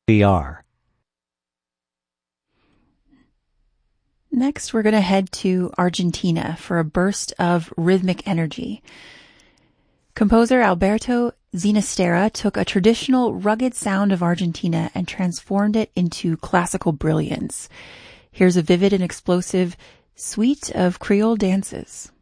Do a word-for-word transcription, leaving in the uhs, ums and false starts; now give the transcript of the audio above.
We are. Next, we're going to head to Argentina for a burst of rhythmic energy. Composer Alberto Ginastera took a traditional, rugged sound of Argentina and transformed it into classical brilliance. Here's a vivid and explosive suite of Creole dances.